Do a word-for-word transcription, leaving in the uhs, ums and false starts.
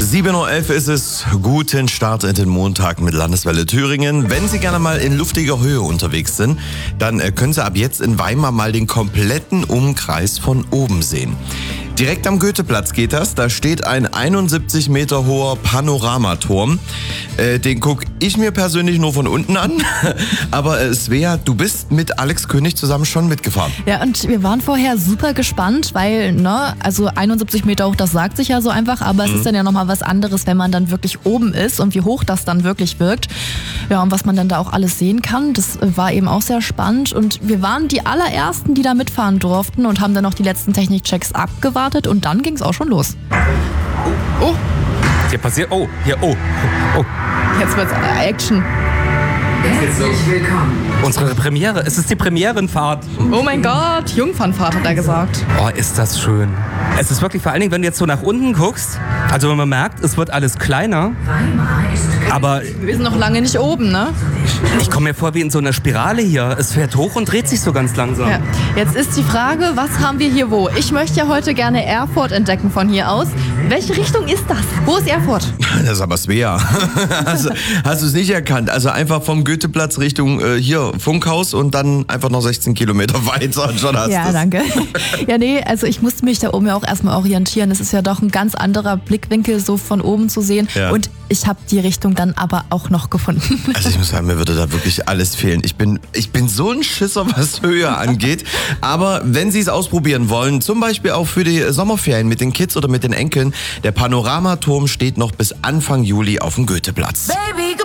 sieben Uhr elf ist es. Guten Start in den Montag mit Landeswelle Thüringen. Wenn Sie gerne mal in luftiger Höhe unterwegs sind, dann können Sie ab jetzt in Weimar mal den kompletten Umkreis von oben sehen. Direkt am Goetheplatz geht das. Da steht ein einundsiebzig Meter hoher Panoramaturm. Äh, den gucke ich mir persönlich nur von unten an. Aber äh, Svea, du bist mit Alex König zusammen schon mitgefahren. Ja, und wir waren vorher super gespannt, weil, ne, also einundsiebzig Meter hoch, das sagt sich ja so einfach, aber mhm. es ist dann ja nochmal was anderes, wenn man dann wirklich oben ist und wie hoch das dann wirklich wirkt. Ja, und was man dann da auch alles sehen kann, das war eben auch sehr spannend. Und wir waren die allerersten, die da mitfahren durften und haben dann noch die letzten Technikchecks abgewartet und dann ging es auch schon los. Oh, oh. Hier passiert, oh, hier, oh, oh. Jetzt wird's Action. Herzlich willkommen. Unsere Premiere, es ist die Premierenfahrt. Oh mein Gott, Jungfernfahrt hat er gesagt. Oh, ist das schön. Es ist wirklich, vor allen Dingen, wenn du jetzt so nach unten guckst, also wenn man merkt, es wird alles kleiner, aber wir sind noch lange nicht oben, ne? Ich komme mir vor wie in so einer Spirale hier. Es fährt hoch und dreht sich so ganz langsam. Ja. Jetzt ist die Frage, was haben wir hier wo? Ich möchte ja heute gerne Erfurt entdecken von hier aus. Welche Richtung ist das? Wo ist Erfurt? Das ist aber Svea. hast hast du es nicht erkannt? Also einfach vom Goetheplatz Richtung äh, hier Funkhaus und dann einfach noch sechzehn Kilometer weiter und schon hast du Ja, es. danke. Ja, nee, also ich musste mich da oben ja auch erstmal orientieren. Es ist ja doch ein ganz anderer Blickwinkel, so von oben zu sehen. Ja. Und ich habe die Richtung dann aber auch noch gefunden. Also ich muss sagen, mir würde da wirklich alles fehlen. Ich bin, ich bin so ein Schisser, was Höhe angeht. Aber wenn Sie es ausprobieren wollen, zum Beispiel auch für die Sommerferien mit den Kids oder mit den Enkeln, der Panoramaturm steht noch bis Anfang Juli auf dem Goetheplatz. Baby,